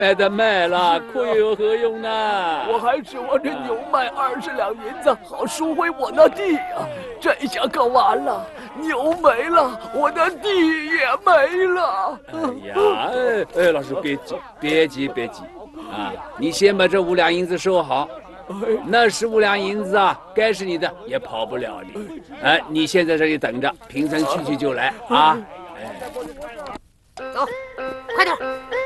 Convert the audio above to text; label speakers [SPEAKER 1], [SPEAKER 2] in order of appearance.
[SPEAKER 1] 卖的卖了，哭有何用呢？
[SPEAKER 2] 我还指望着牛卖20两银子，好赎回我那地呀。这下可完了，牛没了，我的地也没了。
[SPEAKER 1] 哎呀，老师别急啊！你先把这5两银子收好。那15两银子啊，该是你的也跑不了你。哎，你先在这里等着，平城去就来啊！哎，
[SPEAKER 3] 走，快点。